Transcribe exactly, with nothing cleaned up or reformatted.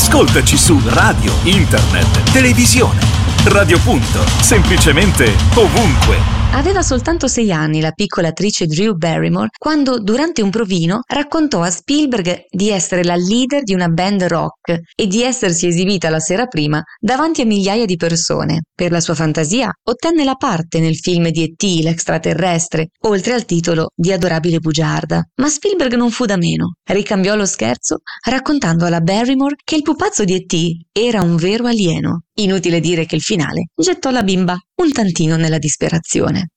Ascoltaci su radio, internet, televisione. Radio Punto, semplicemente ovunque. Aveva soltanto sei anni la piccola attrice Drew Barrymore quando, durante un provino, raccontò a Spielberg di essere la leader di una band rock e di essersi esibita la sera prima davanti a migliaia di persone. Per la sua fantasia, ottenne la parte nel film di E T, l'extraterrestre, oltre al titolo di Adorabile bugiarda. Ma Spielberg non fu da meno. Ricambiò lo scherzo raccontando alla Barrymore che il pupazzo di E T era un vero alieno. Inutile dire che il finale gettò la bimba un tantino nella disperazione.